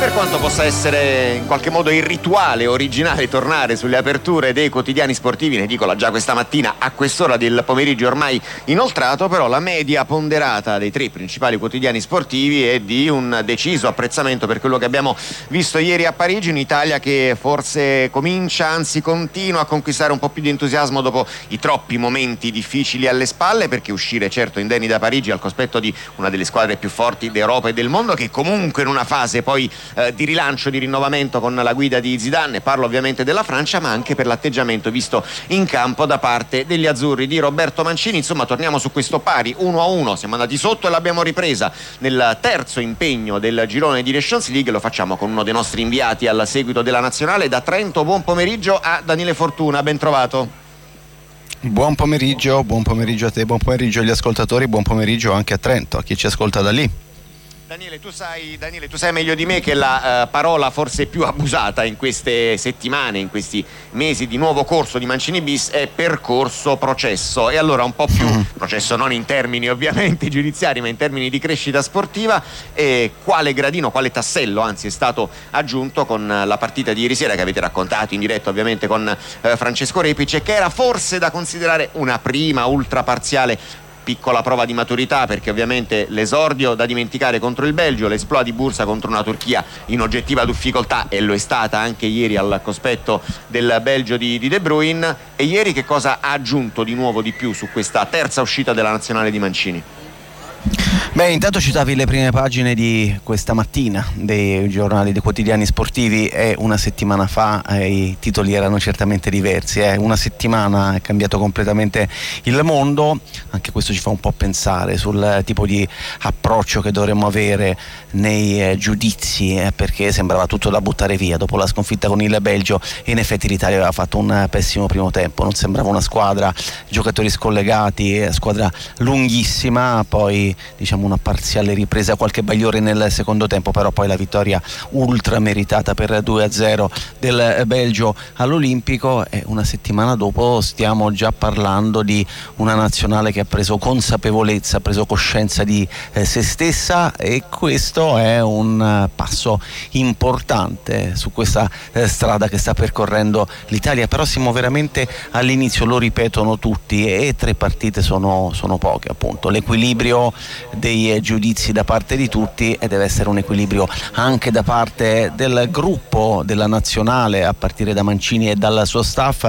per quanto possa essere in qualche modo irrituale, originale tornare sulle aperture dei quotidiani sportivi, ne dico già questa mattina a quest'ora del pomeriggio ormai inoltrato, però la media ponderata dei tre principali quotidiani sportivi è di un deciso apprezzamento per quello che abbiamo visto ieri a Parigi, un'Italia che forse comincia, anzi continua a conquistare un po' più di entusiasmo dopo i troppi momenti difficili alle spalle, perché uscire certo indenni da Parigi al cospetto di una delle squadre più forti d'Europa e del mondo, che comunque in una fase poi di rilancio, di rinnovamento con la guida di Zidane, parlo ovviamente della Francia, ma anche per l'atteggiamento visto in campo da parte degli azzurri di Roberto Mancini. Insomma, torniamo su questo pari 1-1, siamo andati sotto e l'abbiamo ripresa nel terzo impegno del girone di Nations League. Lo facciamo con uno dei nostri inviati al seguito della nazionale da Trento. Buon pomeriggio a Daniele Fortuna, ben trovato. Buon pomeriggio a te, buon pomeriggio agli ascoltatori, buon pomeriggio anche a Trento, a chi ci ascolta da lì. Daniele, tu sai meglio di me che la parola forse più abusata in queste settimane, in questi mesi di nuovo corso di Mancini bis è percorso processo, e allora un po' più processo non in termini ovviamente giudiziari ma in termini di crescita sportiva, e quale gradino, quale tassello anzi è stato aggiunto con la partita di ieri sera che avete raccontato in diretta ovviamente con Francesco Repic, e che era forse da considerare una prima ultra parziale piccola prova di maturità, perché ovviamente l'esordio da dimenticare contro il Belgio, l'esploit di Bursa contro una Turchia in oggettiva difficoltà, e lo è stata anche ieri al cospetto del Belgio di De Bruyne. E ieri che cosa ha aggiunto di nuovo di più su questa terza uscita della nazionale di Mancini? Beh, intanto citavi le prime pagine di questa mattina dei giornali, dei quotidiani sportivi, e una settimana fa i titoli erano certamente diversi. Una settimana è cambiato completamente il mondo, anche questo ci fa un po' pensare sul tipo di approccio che dovremmo avere nei giudizi, perché sembrava tutto da buttare via dopo la sconfitta con il Belgio, e in effetti l'Italia aveva fatto un pessimo primo tempo, non sembrava una squadra, giocatori scollegati, squadra lunghissima, poi diciamo una parziale ripresa, qualche bagliore nel secondo tempo, però poi la vittoria ultra meritata per 2-0 del Belgio all'Olimpico. E una settimana dopo stiamo già parlando di una nazionale che ha preso consapevolezza, ha preso coscienza di se stessa, e questo è un passo importante su questa strada che sta percorrendo l'Italia. Però siamo veramente all'inizio, lo ripetono tutti, e 3 partite sono poche, appunto. L'equilibrio dei giudizi da parte di tutti, e deve essere un equilibrio anche da parte del gruppo della nazionale, a partire da Mancini e dal suo staff,